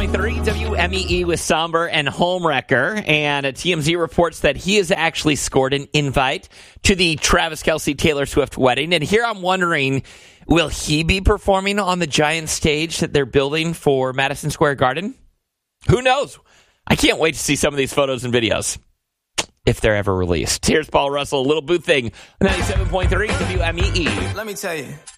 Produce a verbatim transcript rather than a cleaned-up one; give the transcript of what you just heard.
point three W M E E with Somber and Homewrecker. And T M Z reports that he has actually scored an invite to the Travis Kelce Taylor Swift wedding. And here I'm wondering, will he be performing on the giant stage that they're building for Madison Square Garden? Who knows? I can't wait to see some of these photos and videos, if they're ever released. Here's Paul Russell, Little Boo Thing, ninety-seven point three W M E E. Let me tell you.